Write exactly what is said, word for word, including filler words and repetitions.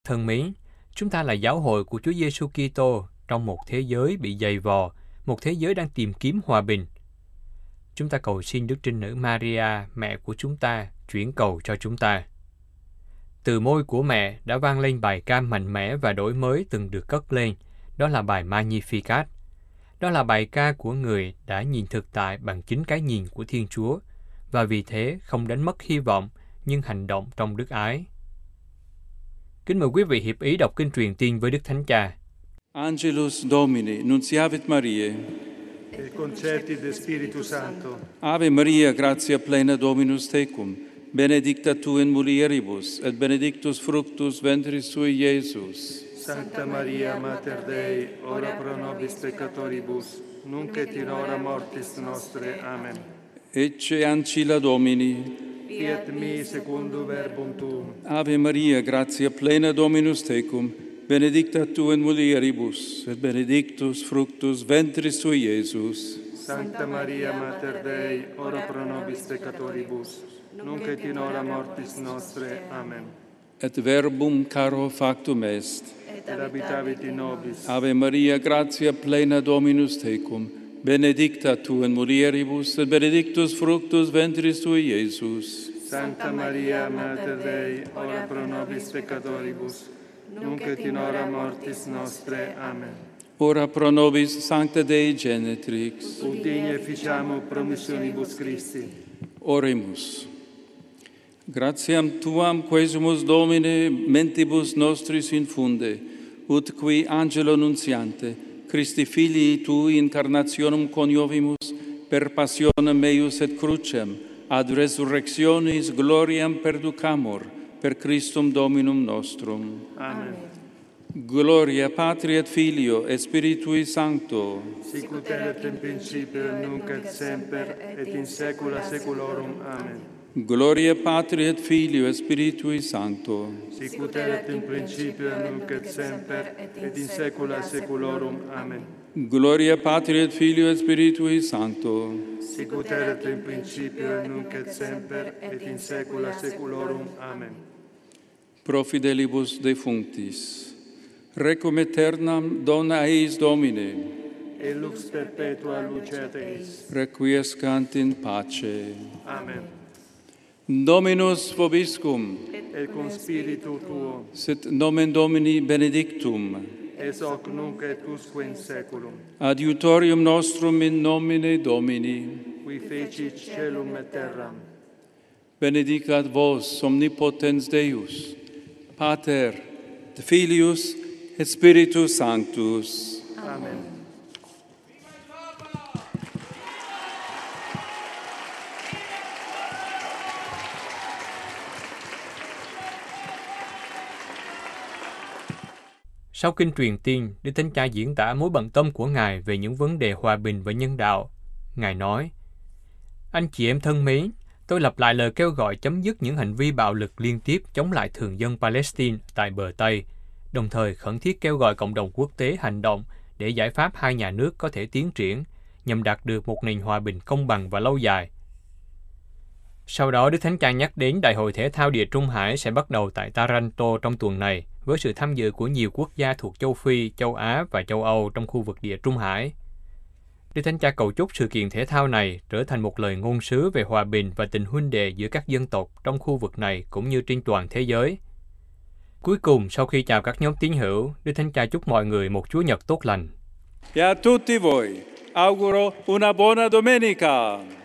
Thân mến, chúng ta là giáo hội của Chúa Giêsu Kitô trong một thế giới bị dày vò, một thế giới đang tìm kiếm hòa bình. Chúng ta cầu xin Đức Trinh Nữ Maria, mẹ của chúng ta, chuyển cầu cho chúng ta. Từ môi của mẹ đã vang lên bài ca mạnh mẽ và đổi mới từng được cất lên, đó là bài Magnificat. Đó là bài ca của người đã nhìn thực tại bằng chính cái nhìn của Thiên Chúa, và vì thế không đánh mất hy vọng, nhưng hành động trong đức ái. Kính mời quý vị hiệp ý đọc kinh truyền tiên với Đức Thánh Cha. Angelus Domini, nunciavit Mariae. Et concepit de Spiritu Sancto. Ave Maria, gratia plena Dominus tecum, benedicta tu in mulieribus, et benedictus fructus ventris tui, Iesus. Sancta Maria, Mater Dei, ora pro nobis peccatoribus, nunc et in hora mortis nostre. Amen. Ecce ancilla Domini. Fiat mi secundum verbum tuum. Ave Maria, gratia plena Dominus tecum, benedicta tu in mulieribus, et benedictus fructus ventris tui, Iesus. Sancta Maria, Mater Dei, ora pro nobis peccatoribus, nunc et in hora mortis nostre. Amen. Et verbum caro factum est. Et habitavit in nobis. Ave Maria, gratia plena Dominus tecum, benedicta tu in mulieribus, et benedictus fructus ventris tui, Iesus. Sancta Maria, Mater Dei, ora pro nobis peccatoribus, nunc et in hora mortis nostre. Amen. Ora pro nobis Sancta Dei Genetrix. Ut digne ficiamo promissionibus Christi. Oremus. Gratiam Tuam quesumus Domine mentibus nostris infunde, ut qui angelo nunciante, Christi Filii Tui incarnationem coniovimus, per passionem meius et crucem, ad resurrectionis gloriam perducamur, per Christum Dominum nostrum. Amen. Gloria Patri et Filio et Spiritui Sancto. Sic ut erat in principio, nunc et semper, et in saecula saeculorum. Amen. Gloria Patri et Filio et Spiritui Sancto. Sic ut erat in principio, nunc et semper, et in saecula saeculorum. Amen. Gloria Patri et Filio et Spiritui Sancto. Sic ut erat in principio, nunc et semper, et in saecula saeculorum. Amen. Pro fidelibus defunctis. Requiem aeternam dona eis Domine. Et lux perpetua luceat eis. Requiescant in pace. Amen. Dominus vobiscum. Et cum spiritu tuo. Sit nomen Domini benedictum. Es hoc nunc et usque in saeculum. Adiutorium nostrum in nomine Domini. Qui fecit caelum et terram. Benedicat vos omnipotens Deus, Pater, et Filius, et Spiritus Sanctus. Amen. Sau kinh truyền tiên, Đức Thánh Cha diễn tả mối bận tâm của Ngài về những vấn đề hòa bình và nhân đạo. Ngài nói, anh chị em thân mến, tôi lặp lại lời kêu gọi chấm dứt những hành vi bạo lực liên tiếp chống lại thường dân Palestine tại bờ Tây, đồng thời khẩn thiết kêu gọi cộng đồng quốc tế hành động để giải pháp hai nhà nước có thể tiến triển, nhằm đạt được một nền hòa bình công bằng và lâu dài. Sau đó, Đức Thánh Cha nhắc đến Đại hội Thể thao Địa Trung Hải sẽ bắt đầu tại Taranto trong tuần này, với sự tham dự của nhiều quốc gia thuộc châu Phi, châu Á và châu Âu trong khu vực Địa Trung Hải. Đức Thánh Cha cầu chúc sự kiện thể thao này trở thành một lời ngôn sứ về hòa bình và tình huynh đệ giữa các dân tộc trong khu vực này cũng như trên toàn thế giới. Cuối cùng, sau khi chào các nhóm tín hữu, Đức Thánh Cha chúc mọi người một Chúa Nhật tốt lành. E a tutti voi auguro una buona domenica.